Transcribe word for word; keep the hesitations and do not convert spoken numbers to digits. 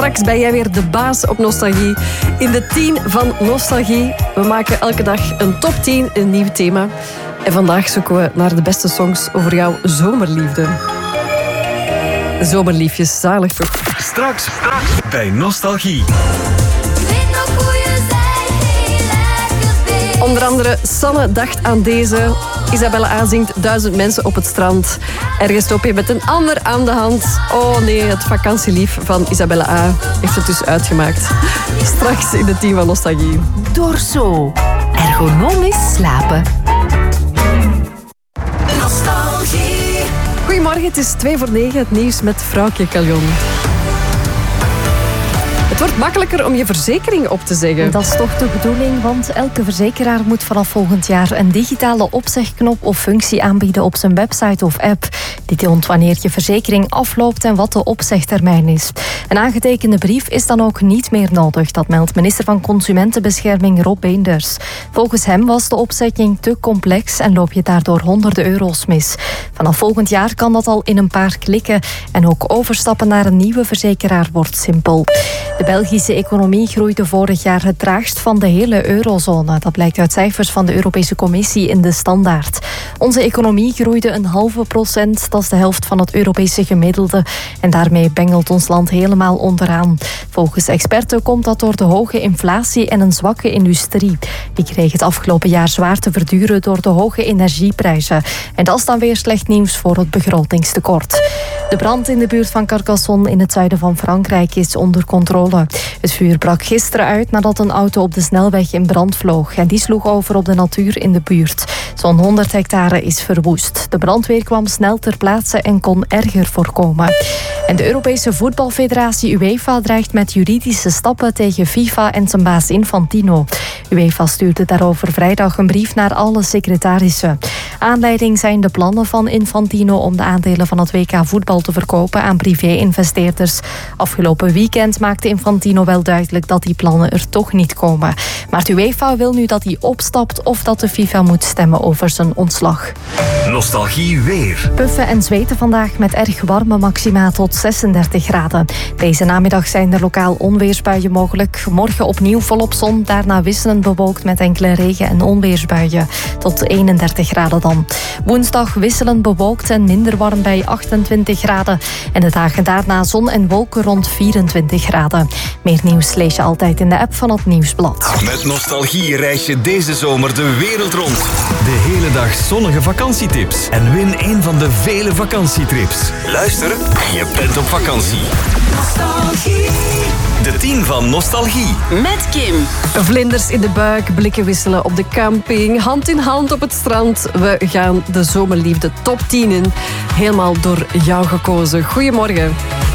Straks ben jij weer de baas op Nostalgie. In de tien van Nostalgie. We maken elke dag een top tien, een nieuw thema. En vandaag zoeken we naar de beste songs over jouw zomerliefde. Zomerliefjes, zalig toch? Straks, straks bij Nostalgie. Onder andere Sanne dacht aan deze. Isabelle A. zingt Duizend mensen op het strand. Ergens stop je met een ander aan de hand. Oh nee, het vakantielief van Isabelle A. heeft het dus uitgemaakt. Straks in de tien van Nostalgie. Dorso. Ergonomisch slapen. Nostalgie. Goedemorgen, het is twee voor negen. Het nieuws met Vrouwtje Caljon. Het wordt makkelijker om je verzekering op te zeggen. Dat is toch de bedoeling, want elke verzekeraar moet vanaf volgend jaar een digitale opzegknop of functie aanbieden op zijn website of app. Die toont wanneer je verzekering afloopt en wat de opzegtermijn is. Een aangetekende brief is dan ook niet meer nodig, dat meldt minister van Consumentenbescherming Rob Beenders. Volgens hem was de opzegging te complex en loop je daardoor honderden euro's mis. Vanaf volgend jaar kan dat al in een paar klikken en ook overstappen naar een nieuwe verzekeraar wordt simpel. De Belgische economie groeide vorig jaar het traagst van de hele eurozone. Dat blijkt uit cijfers van de Europese Commissie in de Standaard. Onze economie groeide een halve procent, dat is de helft van het Europese gemiddelde. En daarmee bengelt ons land helemaal onderaan. Volgens experten komt dat door de hoge inflatie en een zwakke industrie. Die kreeg het afgelopen jaar zwaar te verduren door de hoge energieprijzen. En dat is dan weer slecht nieuws voor het begrotingstekort. De brand in de buurt van Carcassonne in het zuiden van Frankrijk is onder controle. Het vuur brak gisteren uit nadat een auto op de snelweg in brand vloog. En die sloeg over op de natuur in de buurt. Zo'n honderd hectare is verwoest. De brandweer kwam snel ter plaatse en kon erger voorkomen. En de Europese voetbalfederatie UEFA dreigt met juridische stappen tegen FIFA en zijn baas Infantino. UEFA stuurde daarover vrijdag een brief naar alle secretarissen. Aanleiding zijn de plannen van Infantino om de aandelen van het W K voetbal te verkopen aan privé-investeerders. Afgelopen weekend maakte Infantino wel duidelijk dat die plannen er toch niet komen. Maar de UEFA wil nu dat hij opstapt of dat de FIFA moet stemmen over zijn ontslag. Nostalgie weer. Puffen en zweten vandaag met erg warme maxima tot zesendertig graden. Deze namiddag zijn er lokaal onweersbuien mogelijk. Morgen opnieuw volop zon, daarna wisselend bewolkt met enkele regen- en onweersbuien. Tot eenendertig graden dan. Woensdag wisselend bewolkt en minder warm bij achtentwintig graden. En de dagen daarna zon en wolken rond vierentwintig graden. Meer nieuws lees je altijd in de app van het Nieuwsblad. Met Nostalgie reis je deze zomer de wereld rond. De hele dag zonnige vakantietips. En win een van de vele vakantietrips. Luister en je bent op vakantie. Nostalgie. De tien van Nostalgie. Met Kim. Vlinders in de buik, blikken wisselen op de camping, hand in hand op het strand. We gaan de zomerliefde top tien in. Helemaal door jou gekozen. Goedemorgen.